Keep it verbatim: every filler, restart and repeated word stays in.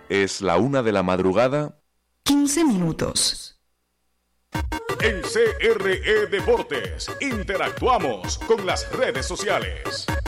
Es la una de la madrugada. quince minutos. En C R E Deportes interactuamos con las redes sociales.